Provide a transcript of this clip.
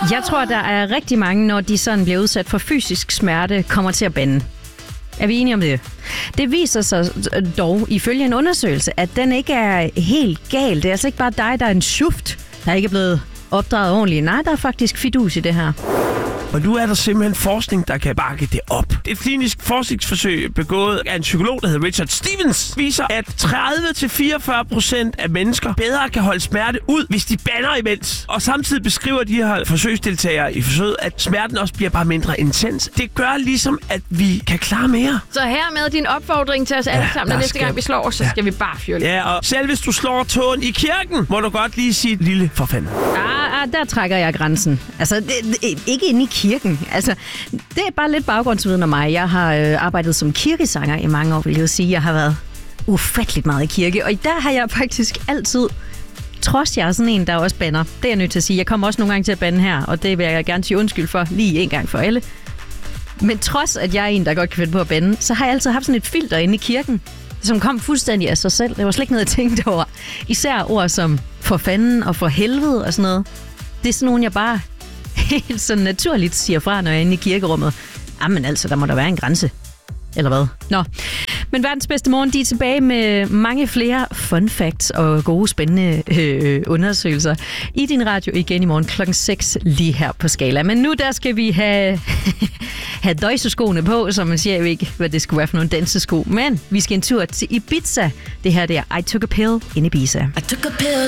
Jeg tror, der er rigtig mange, når de sådan bliver udsat for fysisk smerte, kommer til at bande. Er vi enige om det? Det viser sig dog ifølge en undersøgelse, at den ikke er helt gal. Det er altså ikke bare dig, der er en schuft, der ikke er blevet opdraget ordentligt. Nej, der er faktisk fidus i det her. Og nu er der simpelthen forskning, der kan bakke det op. Et klinisk forskningsforsøg begået af en psykolog, der hedder Richard Stevens, viser, at 30-44% af mennesker bedre kan holde smerte ud, hvis de bander imens. Og samtidig beskriver de her forsøgsdeltagere i forsøget, at smerten også bliver bare mindre intens. Det gør ligesom, at vi kan klare mere. Så her med din opfordring til os alle sammen, at næste gang vi slår os, så skal vi bare fyre lidt. Ja, og selv hvis du slår tåen i kirken, må du godt lige sige et lille for fanden. Der trækker jeg grænsen. Altså, ikke inde i kirken. Altså, det er bare lidt baggrundsviden om mig. Jeg har arbejdet som kirkesanger i mange år, vil jeg sige. Jeg har været ufatteligt meget i kirke, og der har jeg faktisk altid, trods jeg er sådan en, der også bander. Det er jeg nødt til at sige. Jeg kommer også nogle gange til at bande her, og det vil jeg gerne sige undskyld for, lige en gang for alle. Men trods at jeg er en, der godt kan finde på at bande, så har jeg altid haft sådan et filter inde i kirken, som kom fuldstændig af sig selv. Det var slet ikke noget, jeg tænkte over. Især ord som for fanden og for helvede og sådan noget. Det er sådan nogle, jeg bare helt sådan naturligt siger fra, når jeg er inde i kirkerummet. Jamen altså, der må der være en grænse. Eller hvad? Nå. Men verdens bedste morgen, de er tilbage med mange flere fun facts og gode, spændende undersøgelser i din radio igen i morgen klokken 6 lige her på Skala. Men nu der skal vi have døjseskoene på, som man siger jo ikke, hvad det skulle være for nogle dansesko. Men vi skal en tur til Ibiza. Det her der I Took a Pill in Ibiza. I took a pill.